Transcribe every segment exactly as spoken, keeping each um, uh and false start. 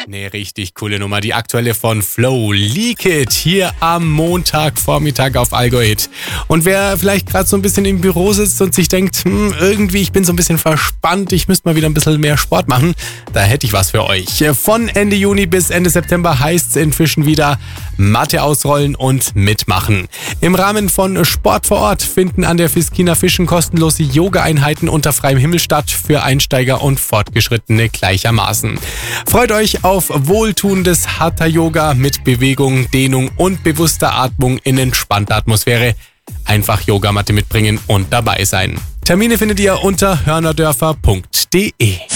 Ne, richtig coole Nummer. Die aktuelle von Flow, Leak It, hier am Montagvormittag auf Allgäu Hit. Und wer vielleicht gerade so ein bisschen im Büro sitzt und sich denkt, hm, irgendwie, ich bin so ein bisschen verspannt, ich müsste mal wieder ein bisschen mehr Sport machen, da hätte ich was für euch. Von Ende Juni bis Ende September heißt es inzwischen wieder Matte ausrollen und mitmachen. Im Rahmen von Sport vor Ort finden an der Fiskiner Fischen kostenlose Yoga-Einheiten unter freiem Himmel statt, für Einsteiger und Fortgeschrittene gleichermaßen. Freut euch auf wohltuendes Hatha-Yoga mit Bewegung, Dehnung und bewusster Atmung in entspannter Atmosphäre. Einfach Yogamatte mitbringen und dabei sein. Termine findet ihr unter hörnerdörfer punkt de.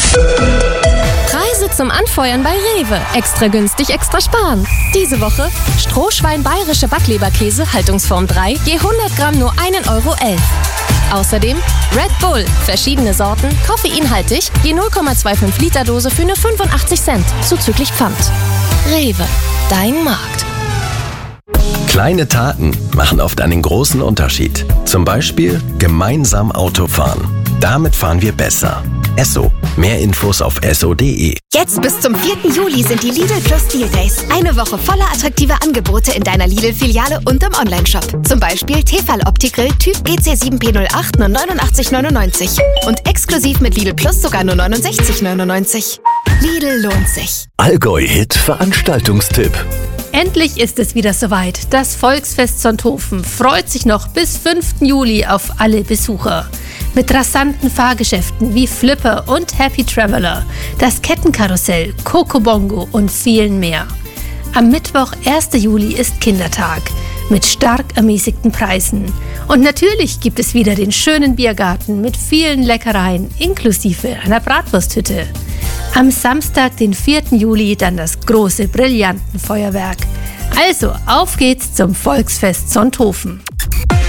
Preise zum Anfeuern bei Rewe. Extra günstig, extra sparen. Diese Woche Strohschwein bayerische Backleberkäse, Haltungsform drei, je hundert Gramm nur ein Euro elf. Außerdem Red Bull, verschiedene Sorten, koffeinhaltig, je null Komma fünfundzwanzig Liter Dose für nur fünfundachtzig Cent, zuzüglich Pfand. Rewe, dein Markt. Kleine Taten machen oft einen großen Unterschied. Zum Beispiel gemeinsam Auto fahren. Damit fahren wir besser. Esso. Mehr Infos auf esso punkt de. Jetzt bis zum vierten Juli sind die Lidl Plus Deal Days. Eine Woche voller attraktiver Angebote in deiner Lidl-Filiale und im Onlineshop. Zum Beispiel Tefal Opti-Grill Typ G C sieben P null acht nur neunundachtzig neunundneunzig. Und exklusiv mit Lidl Plus sogar nur neunundsechzig neunundneunzig. Lidl lohnt sich. Allgäu Hit Veranstaltungstipp. Endlich ist es wieder soweit. Das Volksfest Sonthofen freut sich noch bis fünften Juli auf alle Besucher. Mit rasanten Fahrgeschäften wie Flipper und Happy Traveler, das Kettenkarussell, Kokobongo und vielen mehr. Am Mittwoch, ersten Juli, ist Kindertag mit stark ermäßigten Preisen. Und natürlich gibt es wieder den schönen Biergarten mit vielen Leckereien inklusive einer Bratwursthütte. Am Samstag, den vierten Juli, dann das große Brillantenfeuerwerk. Also, auf geht's zum Volksfest Sonthofen.